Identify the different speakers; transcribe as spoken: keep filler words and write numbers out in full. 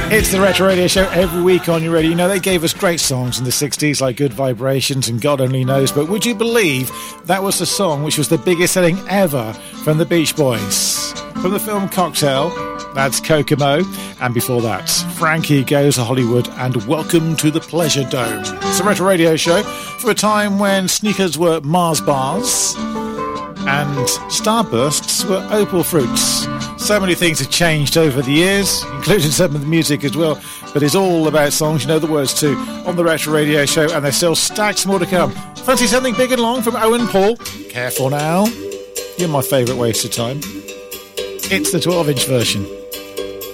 Speaker 1: It's the Retro Radio Show every week on your radio. You know, they gave us great songs in the sixties like Good Vibrations and God Only Knows, but would you believe that was the song which was the biggest selling ever from the Beach Boys? From the film Cocktail, that's Kokomo, and before that, Frankie Goes to Hollywood and Welcome to the Pleasure Dome. It's the Retro Radio Show for a time when sneakers were Mars bars and Starbursts were Opal fruits. So many things have changed over the years, including some of the music as well, but it's all about songs you know the words to on the Retro Radio Show, and there's still stacks more to come. Fancy something big and long from Owen Paul? Careful now. You're my favourite waste of time. It's the twelve inch version.